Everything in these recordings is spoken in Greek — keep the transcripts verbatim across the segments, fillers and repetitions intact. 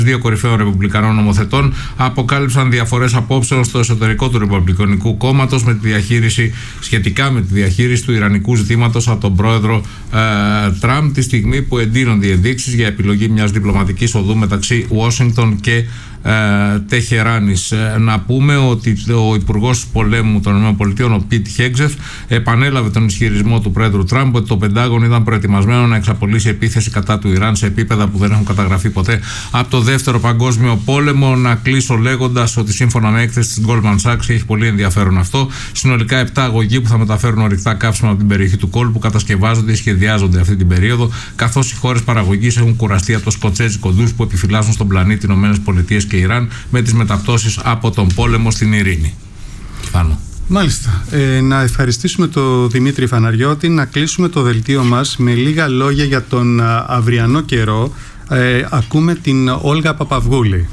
Δύο κορυφαίων ρεπουμπλικανών νομοθετών αποκάλυψαν διαφορές απόψεων στο εσωτερικό του Ρεπουμπλικανικού Κόμματος με τη διαχείριση, σχετικά με τη διαχείριση του ιρανικού ζητήματος από τον πρόεδρο ε, Τραμπ, τη στιγμή που εντείνονται οι ενδείξεις για επιλογή μιας διπλωματικής οδού μεταξύ Ουάσιγκτον και ε, Τεχεράνης. Ε, να πούμε ότι ο Υπουργός Πολέμου των ΗΠΑ, ο Πιτ Χέγξεθ, επανέλαβε τον ισχυρισμό του πρόεδρου Τραμπ ότι το Πεντάγωνο ήταν προετοιμασμένο να εξαπολύσει επίθεση κατά του Ιράν σε επίπεδα που δεν έχουν καταγραφεί ποτέ από το Δεύτερο Παγκόσμιο Πόλεμο. Να κλείσω λέγοντας ότι σύμφωνα με έκθεση της Goldman Sachs, έχει πολύ ενδιαφέρον αυτό, συνολικά επτά αγωγοί που θα μεταφέρουν ορυκτά καύσιμα από την περιοχή του κόλπου κατασκευάζονται ή σχεδιάζονται αυτή την περίοδο, καθώς οι χώρες παραγωγής έχουν κουραστεί από το σκοτσέζικο ντους που επιφυλάσσουν στον πλανήτη ΗΠΑ και Ιράν με τις μεταπτώσεις από τον πόλεμο στην ειρήνη. Πάνω. Μάλιστα. Ε, να ευχαριστήσουμε τον Δημήτρη Φαναριώτη, να κλείσουμε το δελτίο μας με λίγα λόγια για τον αυριανό καιρό. Ε, ακούμε την Όλγα Παπαυγούλη.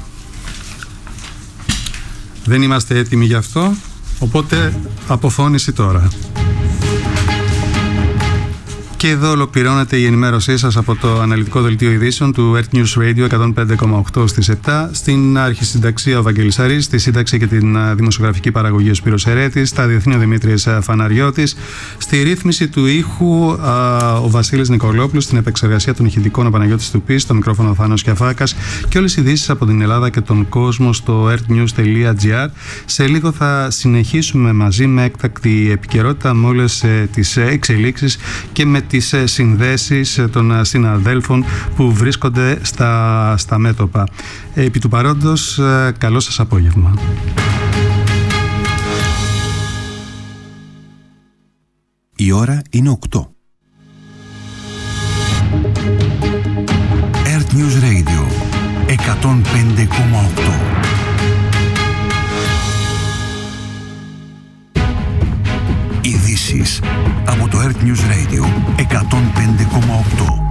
Δεν είμαστε έτοιμοι γι' αυτό, οπότε αποφώνηση τώρα. Και εδώ ολοκληρώνεται η ενημέρωσή σας από το αναλυτικό δελτίο ειδήσεων του Earth News Radio εκατόν πέντε κόμμα οκτώ στις επτά. Στην αρχισυνταξία ο Βαγγέλης Αρής, στη σύνταξη και την δημοσιογραφική παραγωγή ο Σπύρος Ερέτης, στα διεθνή ο Δημήτρης Φαναριώτης, στη ρύθμιση του ήχου ο Βασίλης Νικολόπουλος, στην επεξεργασία των ηχητικών ο Παναγιώτης Τουπής, στο μικρόφωνο ο Θάνος Κιαφάκας και όλες οι ειδήσεις από την Ελλάδα και τον κόσμο στο earthnews τελεία gr. Σε λίγο θα συνεχίσουμε μαζί με έκτακτη επικαιρότητα με όλες τις εξελίξεις και με τις συνδέσεις των συναδέλφων που βρίσκονται στα, στα μέτωπα. Επί του παρόντος, καλό σας απόγευμα. Η ώρα είναι οκτώ. Earth News Radio εκατόν πέντε κόμμα οκτώ. Ειδήσεις από το Earth News Radio εκατόν πέντε κόμμα οκτώ.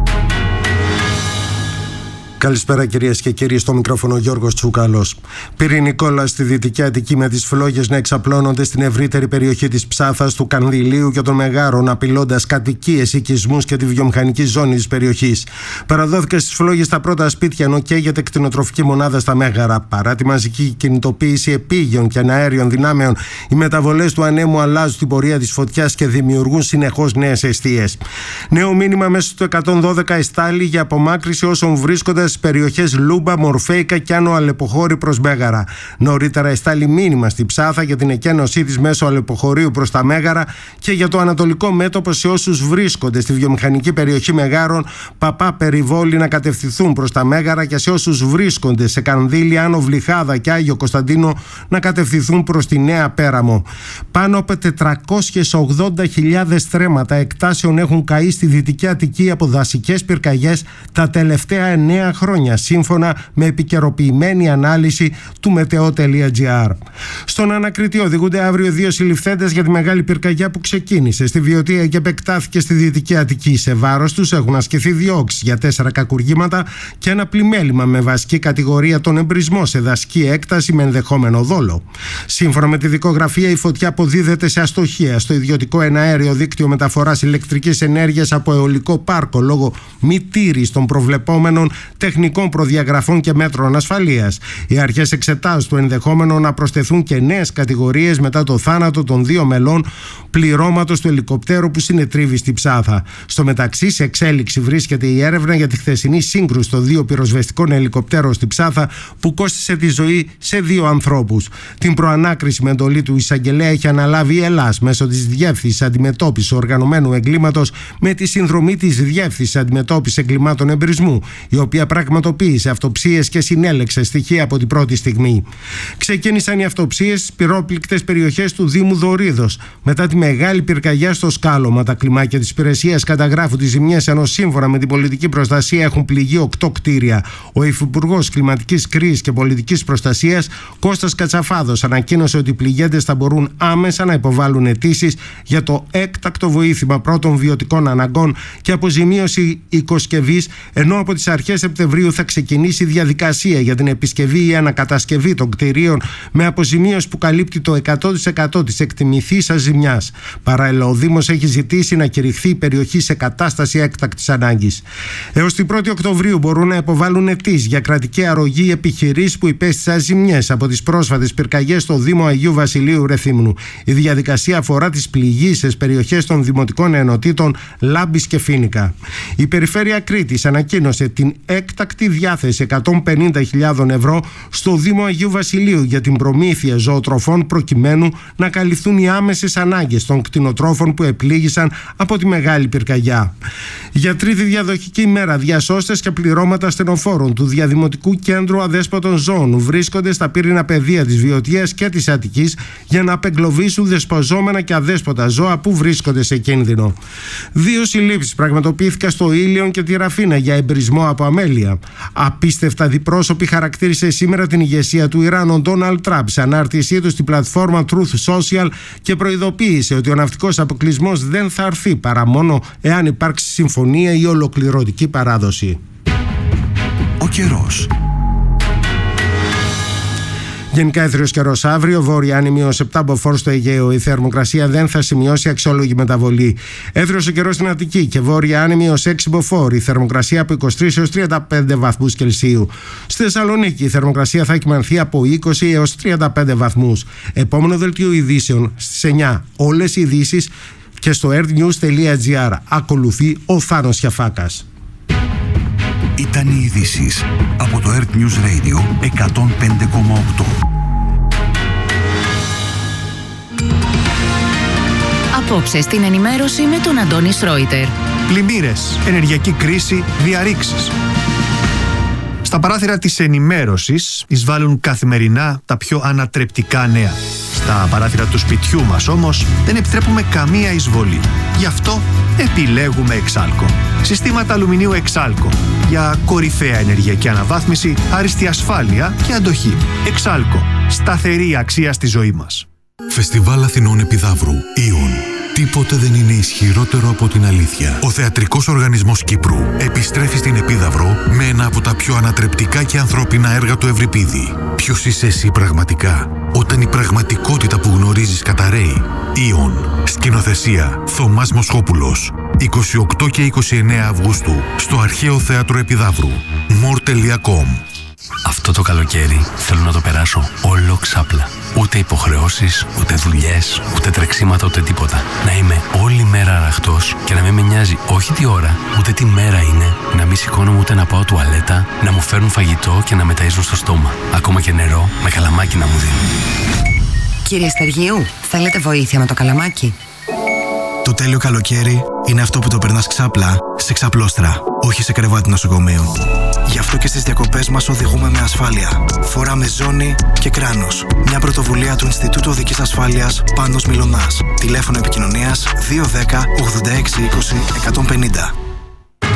Καλησπέρα κυρίες και κύριοι, στο μικρόφωνο Γιώργος Τσουκαλός. Πυρηνικόλα στη Δυτική Αττική με τις φλόγες να εξαπλώνονται στην ευρύτερη περιοχή της Ψάθας, του Κανδυλίου και των Μεγάρων, απειλώντας κατοικίες, οικισμούς και τη βιομηχανική ζώνη της περιοχής. Παραδόθηκαν στις φλόγες τα πρώτα σπίτια, ενώ καίγεται κτηνοτροφική μονάδα στα Μέγαρα. Παρά τη μαζική κινητοποίηση επίγειων και αναέριων δυνάμεων, οι μεταβολές του ανέμου αλλάζουν την πορεία της φωτιάς και δημιουργούν συνεχώς νέες αιστείες. Νέο μήνυμα μέσα στο εκατόν δώδεκα εστάλει για απομάκρυση όσων βρίσκονται στις περιοχές Λούμπα, Μορφέικα και Άνω Αλεποχώρη προς Μέγαρα. Νωρίτερα εστάλει μήνυμα στη Ψάθα για την εκένωσή της μέσω Αλεποχωρίου προς τα Μέγαρα και για το ανατολικό μέτωπο σε όσους βρίσκονται στη βιομηχανική περιοχή Μεγάρων, Παπά, Περιβόλη να κατευθυνθούν προς τα Μέγαρα και σε όσους βρίσκονται σε Κανδύλη, Άνω Βλυχάδα και Άγιο Κωνσταντίνο να κατευθυνθούν προς τη Νέα Πέραμο. Πάνω από τετρακόσιες ογδόντα χιλιάδες στρέμματα εκτάσεων έχουν καεί στη Δυτική Αττική από δασικές πυρκαγιές τα τελευταία εννέα χρόνια, σύμφωνα με επικαιροποιημένη ανάλυση του meteo.gr. Στον Ανακριτή οδηγούνται αύριο δύο συλληφθέντες για τη μεγάλη πυρκαγιά που ξεκίνησε στη Βιωτία και επεκτάθηκε στη Δυτική Αττική. Σε βάρος τους έχουν ασκηθεί διώξεις για τέσσερα κακουργήματα και ένα πλημέλημα με βασική κατηγορία τον εμπρισμό σε δασική έκταση με ενδεχόμενο δόλο. Σύμφωνα με τη δικογραφία, η φωτιά αποδίδεται σε αστοχία στο ιδιωτικό εναέριο δίκτυο μεταφοράς ηλεκτρικής ενέργειας από αιωλικό πάρκο λόγω μη τήρησης των προβλεπόμενων τεχνικών προδιαγραφών και μέτρων ασφαλείας. Οι αρχές εξετάζουν το ενδεχόμενο να προσθεθούν και νέες κατηγορίες μετά το θάνατο των δύο μελών πληρώματος του ελικοπτέρου που συνετρίβει στη Ψάθα. Στο μεταξύ, σε εξέλιξη βρίσκεται η έρευνα για τη χθεσινή σύγκρουση των δύο πυροσβεστικών ελικοπτέρων στη Ψάθα που κόστισε τη ζωή σε δύο ανθρώπους. Την προανάκριση με εντολή του εισαγγελέα έχει αναλάβει η Ελλάς μέσω της Διεύθυνσης Αντιμετώπισης Οργανωμένου Εγκλήματος με τη συνδρομή της Διεύθυνσης Αντιμετώπισης Εγκλημάτων Εμπρισμού, η οποία πραγματοποίησε αυτοψίες και συνέλεξε στοιχεία από την πρώτη στιγμή. Ξεκίνησαν οι αυτοψίες στις πυρόπληκτες περιοχές του Δήμου Δωρίδος. Μετά τη μεγάλη πυρκαγιά στο Σκάλωμα, τα κλιμάκια της υπηρεσίας καταγράφουν τις ζημιές, ενώ σύμφωνα με την πολιτική προστασία έχουν πληγεί οκτώ κτίρια. Ο Υφυπουργός Κλιματικής Κρίσης και Πολιτικής Προστασίας, Κώστας Κατσαφάδος, ανακοίνωσε ότι οι πληγέντες θα μπορούν άμεσα να υποβάλουν αιτήσεις για το έκτακτο βοήθημα πρώτων βιωτικών αναγκών και αποζημίωση οικοσκευής, ενώ από τις αρχές Σεπτεμβρίου Σεπτεμβρίου θα ξεκινήσει η διαδικασία για την επισκευή ή ανακατασκευή των κτηρίων με αποζημίωση που καλύπτει το εκατό τοις εκατό της εκτιμηθήσας ζημιάς. Παράλληλα, ο Δήμος έχει ζητήσει να κηρυχθεί η περιοχή σε κατάσταση έκτακτης ανάγκης. Έως την πρώτη Οκτωβρίου μπορούν να υποβάλουν αιτήσεις για κρατική αρρωγή επιχειρήσεις που υπέστησαν ζημιές από τις πρόσφατες πυρκαγιές στο Δήμο Αγίου Βασιλείου Ρεθύμνου. Η διαδικασία αφορά τις πληγείσες περιοχές των δημοτικών ενωτήτων Λάμπης και Φοίνικα. Η Περιφέρεια Κρήτης ανακοίνωσε την έκτακτη διάθεση εκατόν πενήντα χιλιάδες ευρώ στο Δήμο Αγίου Βασιλείου για την προμήθεια ζωοτροφών προκειμένου να καλυφθούν οι άμεσες ανάγκες των κτηνοτρόφων που επλήγησαν από τη μεγάλη πυρκαγιά. Για τρίτη διαδοχική ημέρα, διασώστες και πληρώματα ασθενοφόρων του Διαδημοτικού Κέντρου Αδέσποτων Ζώων βρίσκονται στα πύριννα πεδία της Βιωτίας και της Αττικής για να απεγκλωβίσουν δεσποζόμενα και αδέσποτα ζώα που βρίσκονται σε κίνδυνο. Δύο συλλήψεις πραγματοποιήθηκαν στο Ήλιον και τη Ραφίνα για εμπρισμό από αμέλεια. Απίστευτα διπρόσωποι χαρακτήρισε σήμερα την ηγεσία του Ιράν ο Ντόναλντ Τραμπ σε ανάρτησή του στην πλατφόρμα Truth Social και προειδοποίησε ότι ο ναυτικός αποκλεισμός δεν θα έρθει παρά μόνο εάν υπάρξει συμφωνία ή ολοκληρωτική παράδοση. Ο καιρός. Γενικά έθριος καιρός αύριο, βόρεια άνεμιος επτά μποφόρ στο Αιγαίο. Η θερμοκρασία δεν θα σημειώσει αξιόλογη μεταβολή. Έθριος ο καιρός στην Αττική και βόρεια άνεμιος έξι μποφόρ. Η θερμοκρασία από είκοσι τρεις έως τριάντα πέντε βαθμούς Κελσίου. Στη Θεσσαλονίκη η θερμοκρασία θα κυμανθεί από είκοσι έως τριάντα πέντε βαθμούς. Επόμενο δελτίο ειδήσεων στις εννιά. Όλες οι ειδήσεις και στο earthnews τελεία gr. Ακολουθεί ο Θάνος Σιαφάκας. Ήταν οι ειδήσεις από το Earth News Radio εκατόν πέντε κόμμα οκτώ. Απόψε στην ενημέρωση με τον Αντώνη Σρόιτερ. Πλημμύρες, ενεργειακή κρίση, διαρρήξεις. Στα παράθυρα της ενημέρωσης εισβάλλουν καθημερινά τα πιο ανατρεπτικά νέα. Στα παράθυρα του σπιτιού μας όμως δεν επιτρέπουμε καμία εισβολή. Γι' αυτό επιλέγουμε Εξάλκο. Συστήματα αλουμινίου Εξάλκο για κορυφαία ενεργειακή αναβάθμιση, άριστη ασφάλεια και αντοχή. Εξάλκο. Σταθερή αξία στη ζωή μας. Φεστιβάλ Αθηνών Επιδαύρου. Ιον. Τίποτε δεν είναι ισχυρότερο από την αλήθεια. Ο Θεατρικός Οργανισμός Κύπρου επιστρέφει στην Επίδαυρο με ένα από τα πιο ανατρεπτικά και ανθρώπινα έργα του Ευρυπίδη. Ποιος είσαι εσύ πραγματικά, όταν η πραγματικότητα που γνωρίζεις καταραίει. Ιον. Σκηνοθεσία Θωμάς Μοσχόπουλος. είκοσι οκτώ και είκοσι εννέα Αυγούστου στο Αρχαίο Θέατρο Επιδαύρου. μορ τελεία κομ. Αυτό το καλοκαίρι θέλω να το περάσω όλο ξάπλα. Ούτε υποχρεώσεις, ούτε δουλειές, ούτε τρεξίματα, ούτε τίποτα. Να είμαι όλη μέρα αραχτός και να μην με νοιάζει όχι τι ώρα, ούτε τι μέρα είναι, να μην σηκώνομαι ούτε να πάω τουαλέτα, να μου φέρουν φαγητό και να με ταΐζουν στο στόμα. Ακόμα και νερό με καλαμάκι να μου δίνουν. Κύριε Στεργίου, θέλετε βοήθεια με το καλαμάκι? Το τέλειο καλοκαίρι είναι αυτό που το περνάς ξάπλα σε ξαπλώστρα, όχι σε κρεβάτι νοσοκομείου. Γι' αυτό και στις διακοπές μας οδηγούμε με ασφάλεια. Φοράμε ζώνη και κράνος. Μια πρωτοβουλία του Ινστιτούτου Οδικής Ασφάλειας Πάνος Μιλωνάς. Τηλέφωνο επικοινωνίας δύο ένα μηδέν ογδόντα έξι είκοσι εκατόν πενήντα.